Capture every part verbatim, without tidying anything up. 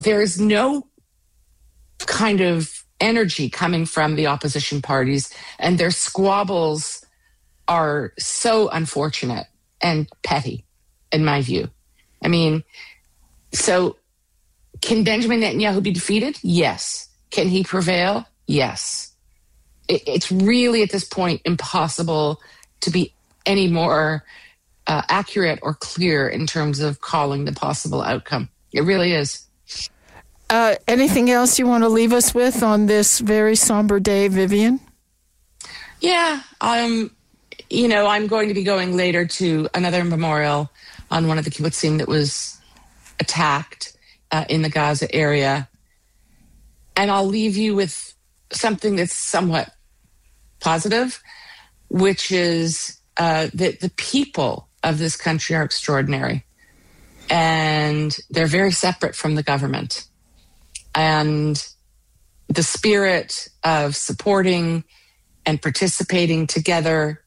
there is no kind of energy coming from the opposition parties, and their squabbles are so unfortunate and petty, in my view. I mean, so can Benjamin Netanyahu be defeated? Yes. Can he prevail? Yes. It, it's really, at this point, impossible to be any more uh, accurate or clear in terms of calling the possible outcome. It really is. Uh, anything else you want to leave us with on this very somber day, Vivian? Yeah. Um, you know, I'm going to be going later to another memorial on one of the kibbutzim that was attacked uh, in the Gaza area. And I'll leave you with something that's somewhat positive, which is uh, that the people of this country are extraordinary. And they're very separate from the government. And the spirit of supporting and participating together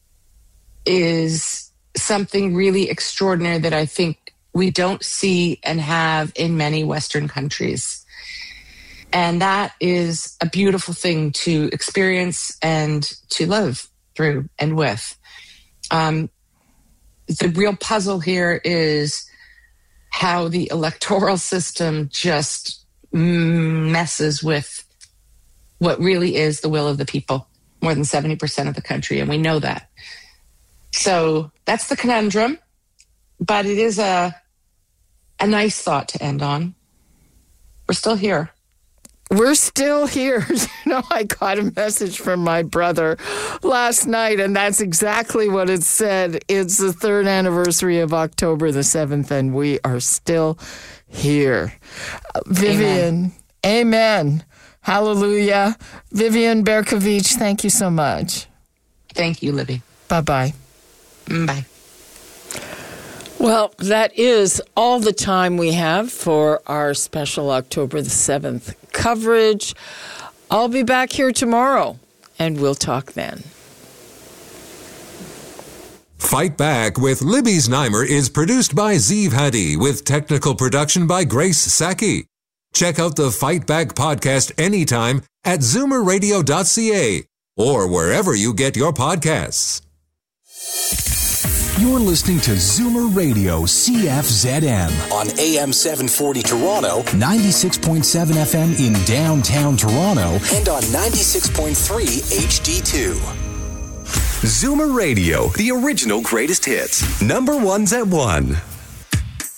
is something really extraordinary that I think we don't see and have in many Western countries. And that is a beautiful thing to experience and to live through and with. Um, the real puzzle here is how the electoral system just messes with what really is the will of the people, more than seventy percent of the country, and we know that. So that's the conundrum, but it is a a nice thought to end on. We're still here. We're still here. You know, I got a message from my brother last night, and that's exactly what it said. It's the third anniversary of October the seventh, and we are still here. Uh, Vivian, amen. amen. Hallelujah. Vivian Berkovich, thank you so much. Thank you, Libby. Bye-bye. Bye. Well, that is all the time we have for our special October the seventh coverage. I'll be back here tomorrow, and we'll talk then. Fight Back with Libby Znaimer is produced by Zeev Hadi with technical production by Grace Saki. Check out the Fight Back podcast anytime at zoomer radio dot c a or wherever you get your podcasts. You're listening to Zoomer Radio C F Z M on A M seven forty Toronto, ninety-six point seven F M in downtown Toronto, and on ninety-six point three H D two. Zoomer Radio, the original greatest hits. Number ones at one.